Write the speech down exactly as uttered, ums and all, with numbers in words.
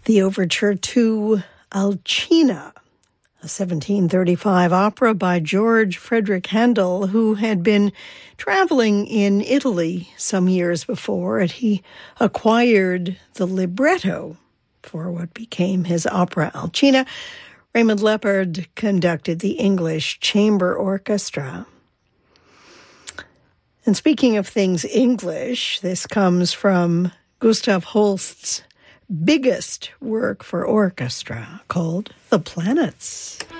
the overture to Alcina, a seventeen thirty-five opera by George Frederick Handel, who had been traveling in Italy some years before, and he acquired the libretto for what became his opera Alcina. Raymond Leppard conducted the English Chamber Orchestra. And speaking of things English, this comes from Gustav Holst's biggest work for orchestra called The Planets.